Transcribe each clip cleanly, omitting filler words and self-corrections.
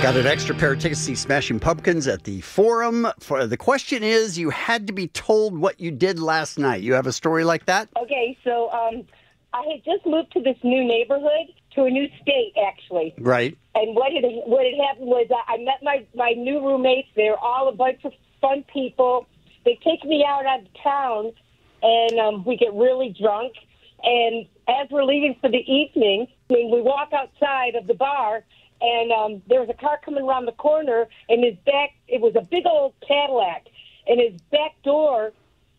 Got an extra pair of tickets to see Smashing Pumpkins at the Forum. The question is, you had to be told what you did last night. You have a story like that? Okay, so I had just moved to this new neighborhood, to a new state, actually. Right. And what had happened was I met my new roommates. They're all a bunch of fun people. They take me out of town, and we get really drunk. And as we're leaving for the evening, we walk outside of the bar, and there was a car coming around the corner, and it was a big old Cadillac, and his back door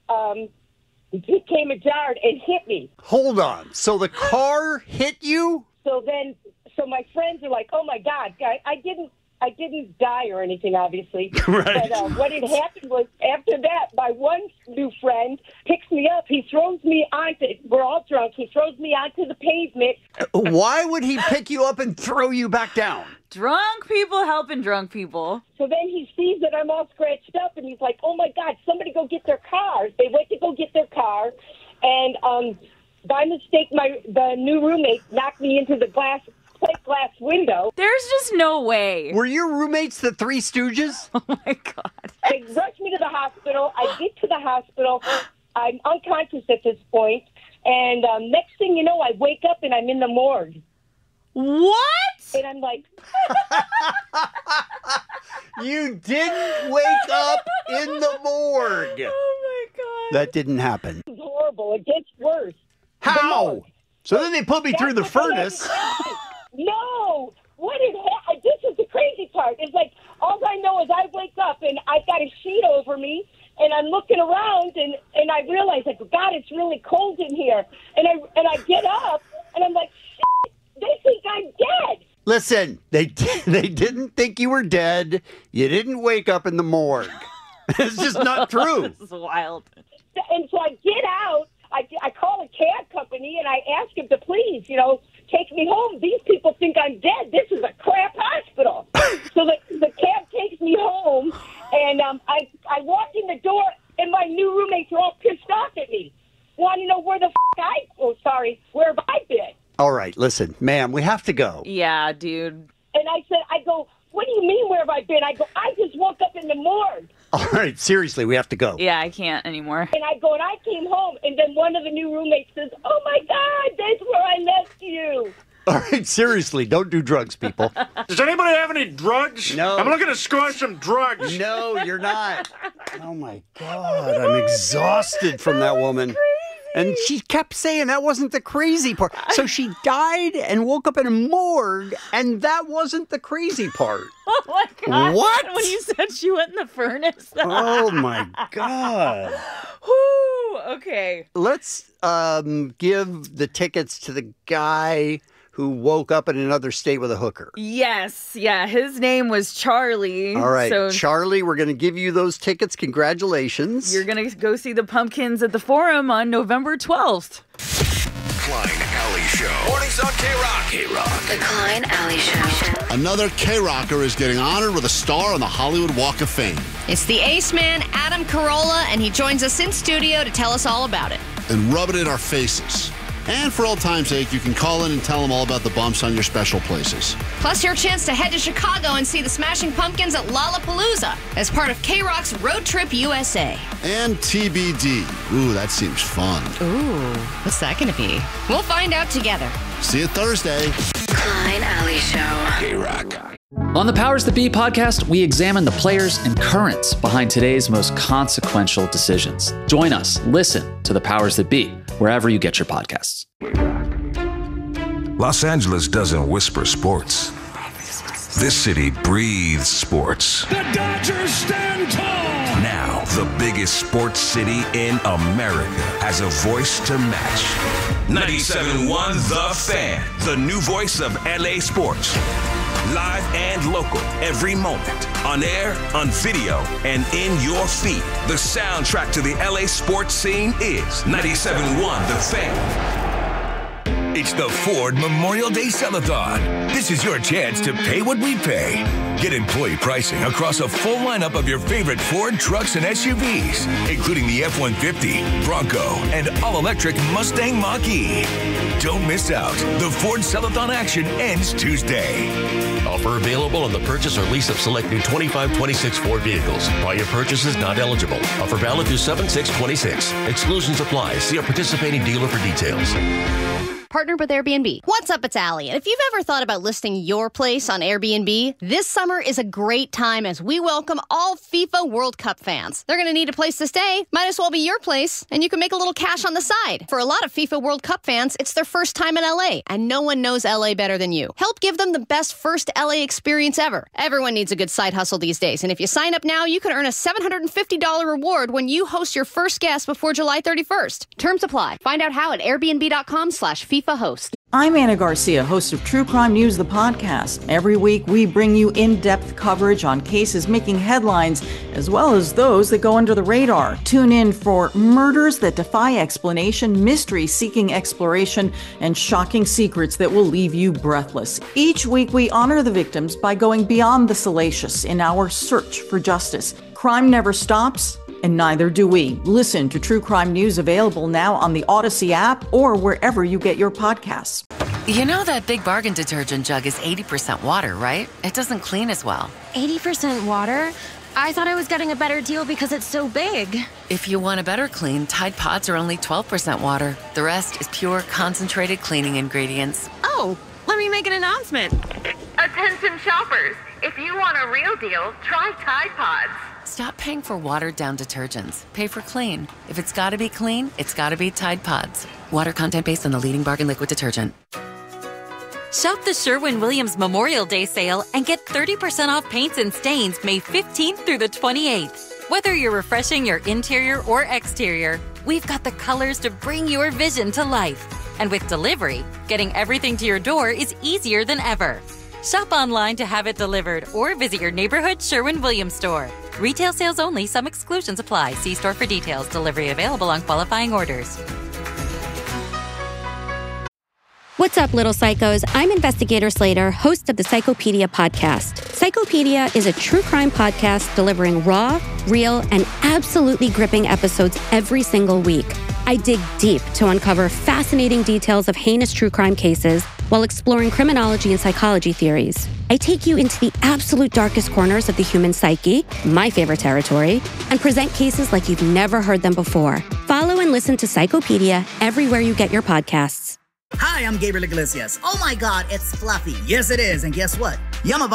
came ajar and hit me. Hold on. So the car hit you? So my friends are like, "Oh my God, I didn't die or anything, obviously." Right. But what had happened was, after that, my one new friend picks me up. He throws me we're all drunk. He throws me onto the pavement. Why would he pick you up and throw you back down? Drunk people helping drunk people. So then he sees that I'm all scratched up, and he's like, "Oh my God, somebody go get their car." They went to go get their car, and by mistake, the new roommate knocked me into the plate glass window. There's just no way. Were your roommates the Three Stooges? Oh my God. They rushed me to the hospital. I get to the hospital. I'm unconscious at this point. And next thing you know, I wake up and I'm in the morgue. What? And I'm like... You didn't wake up in the morgue. Oh my God. That didn't happen. It's horrible. It gets worse. How? So then they put me through the furnace. No! What did happen? This is the crazy part. It's like, all I know is I wake up and I've got a sheet over me, and I'm looking around, and I realize, like, God, it's really cold in here. And I get up, and I'm like, they think I'm dead. Listen, they didn't think you were dead. You didn't wake up in the morgue. It's just not true. This is wild. And so I get out. I call a cab company, and I ask him to please, take me home. These people think I'm dead. This is a crap hospital. So the cab takes me home, and I walk in the door, and my new roommates are all pissed off at me. Want to know where the where have I been? All right, listen, ma'am, we have to go. Yeah, dude. And I go, what do you mean, where have I been? I go, I just woke up in the morgue. All right, seriously, we have to go. Yeah, I can't anymore. And I go, and I came home, and then one of the new roommates says, "Oh my God, that's where I left you." All right, seriously, don't do drugs, people. Does anybody have any drugs? No. I'm looking to score some drugs. No, you're not. Oh my God, I'm exhausted from that woman. And she kept saying that wasn't the crazy part. So she died and woke up in a morgue, and that wasn't the crazy part. Oh my God. What? When you said she went in the furnace. Oh my God. Whoo. Okay. Let's give the tickets to the guy who woke up in another state with a hooker. Yes. Yeah. His name was Charlie. All right. So Charlie, we're going to give you those tickets. Congratulations. you're going to go see the Pumpkins at the Forum on November 12th. Klein Alley Show. Mornings on K-Rock. K-Rock. The Klein Alley Show. Another K-Rocker is getting honored with a star on the Hollywood Walk of Fame. It's the Ace Man, Adam Carolla, and he joins us in studio to tell us all about it. And rub it in our faces. And for old time's sake, you can call in and tell them all about the bumps on your special places. Plus, your chance to head to Chicago and see the Smashing Pumpkins at Lollapalooza as part of K-Rock's Road Trip USA. And TBD. Ooh, that seems fun. Ooh, what's that going to be? We'll find out together. See you Thursday. Klein Alley Show. K-Rock. On the Powers That Be podcast, we examine the players and currents behind today's most consequential decisions. Join us. Listen to the Powers That Be wherever you get your podcasts. Los Angeles doesn't whisper sports. This city breathes sports. The Dodgers stand tall. Now, the biggest sports city in America has a voice to match. 97.1 The Fan, the new voice of LA sports. Live and local, every moment. On air, on video, and in your feed. The soundtrack to the LA sports scene is 97.1 The Fan. It's the Ford Memorial Day Sell-a-thon. This is your chance to pay what we pay. Get employee pricing across a full lineup of your favorite Ford trucks and SUVs, including the F-150, Bronco, and all-electric Mustang Mach-E. Don't miss out. The Ford Sell-a-thon action ends Tuesday. Offer Offer available on the purchase or lease of select new 25-26 Ford vehicles. Prior purchases not eligible. Offer valid through 7/6/26. Exclusions apply. See a participating dealer for details. Partnered with Airbnb. What's up, it's Allie. And if you've ever thought about listing your place on Airbnb, this summer is a great time as we welcome all FIFA World Cup fans. They're going to need a place to stay. Might as well be your place, and you can make a little cash on the side. For a lot of FIFA World Cup fans, it's their first time in LA, and no one knows LA better than you. Help give them the best first LA experience ever. Everyone needs a good side hustle these days, and if you sign up now, you can earn a $750 reward when you host your first guest before July 31st. Terms apply. Find out how at airbnb.com/FIFA host. I'm Anna Garcia, host of True Crime News, the podcast. Every week, we bring you in-depth coverage on cases making headlines, as well as those that go under the radar. Tune in for murders that defy explanation, mystery seeking exploration, and shocking secrets that will leave you breathless. Each week, we honor the victims by going beyond the salacious in our search for justice. Crime never stops, and neither do we. Listen to True Crime News, available now on the Odyssey app or wherever you get your podcasts. You know that Big Bargain detergent jug is 80% water, right? It doesn't clean as well. 80% water? I thought I was getting a better deal because it's so big. If you want a better clean, Tide Pods are only 12% water. The rest is pure, concentrated cleaning ingredients. Oh, let me make an announcement. Attention shoppers, if you want a real deal, try Tide Pods. Stop paying for watered-down detergents. Pay for clean. If it's gotta be clean, it's gotta be Tide Pods. Water content based on the leading bargain liquid detergent. Shop the Sherwin-Williams Memorial Day sale and get 30% off paints and stains May 15th through the 28th. Whether you're refreshing your interior or exterior, we've got the colors to bring your vision to life. And with delivery, getting everything to your door is easier than ever. Shop online to have it delivered or visit your neighborhood Sherwin-Williams store. Retail sales only. Some exclusions apply. See store for details. Delivery available on qualifying orders. What's up, little psychos? I'm Investigator Slater, host of the Psychopedia podcast. Psychopedia is a true crime podcast delivering raw, real, and absolutely gripping episodes every single week. I dig deep to uncover fascinating details of heinous true crime cases while exploring criminology and psychology theories. I take you into the absolute darkest corners of the human psyche, my favorite territory, and present cases like you've never heard them before. Follow and listen to Psychopedia everywhere you get your podcasts. Hi, I'm Gabriel Iglesias. Oh my God, it's fluffy. Yes, it is. And guess what?